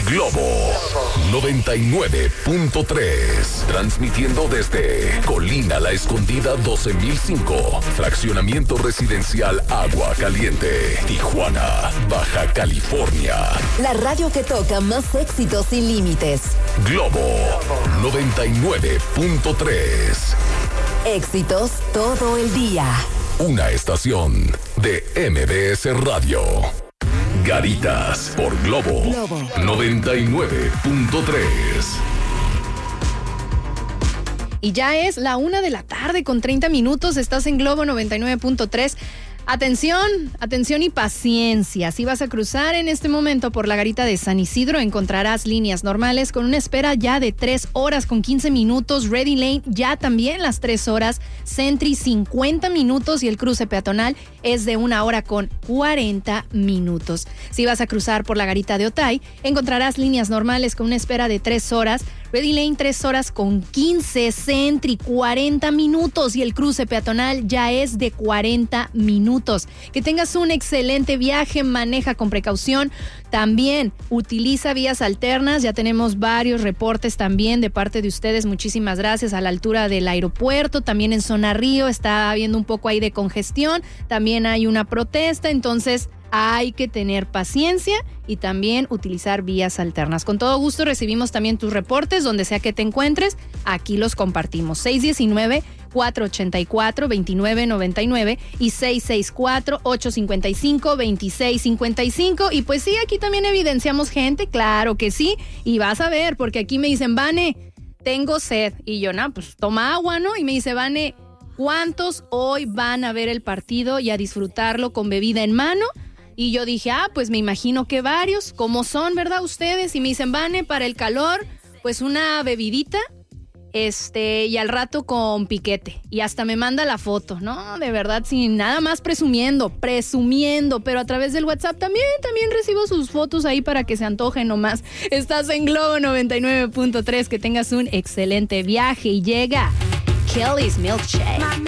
Globo 99.3. Transmitiendo desde Colina La Escondida 12005. Fraccionamiento residencial Agua Caliente. Tijuana, Baja California. La radio que toca más éxitos sin límites. Globo 99.3. Éxitos todo el día. Una estación de MBS Radio. Garitas por Globo 99.3. Y ya es la 1:00 con 30 minutos. Estás en Globo 99.3. Atención y paciencia. Si vas a cruzar en este momento por la garita de San Isidro, encontrarás líneas normales con una espera ya de 3 horas con 15 minutos. Ready Lane ya también las 3 horas. Sentry 50 minutos y el cruce peatonal es de 1 hora con 40 minutos. Si vas a cruzar por la garita de Otay, encontrarás líneas normales con una espera de 3 horas. Ready Lane 3 horas con 15, Sentry 40 minutos y el cruce peatonal ya es de 40 minutos. Que tengas un excelente viaje, maneja con precaución. También utiliza vías alternas, ya tenemos varios reportes también de parte de ustedes, muchísimas gracias. A la altura del aeropuerto, también en Zona Río está habiendo un poco ahí de congestión, también hay una protesta, entonces hay que tener paciencia y también utilizar vías alternas. Con todo gusto recibimos también tus reportes, donde sea que te encuentres, aquí los compartimos. 619-484-2999 y 664-855-2655. Y pues sí, aquí también evidenciamos gente, claro que sí, y vas a ver, porque aquí me dicen, Vane, tengo sed, y yo, pues toma agua, ¿no? Y me dice, Vane, ¿cuántos hoy van a ver el partido y a disfrutarlo con bebida en mano? Y yo dije, pues me imagino que varios, como son, ¿verdad? Ustedes. Y me dicen, Vane, para el calor, pues una bebidita, y al rato con piquete. Y hasta me manda la foto, ¿no? De verdad, sin nada más presumiendo, pero a través del WhatsApp también recibo sus fotos ahí para que se antojen nomás. Estás en Globo 99.3, que tengas un excelente viaje y llega Kelly's Milkshake.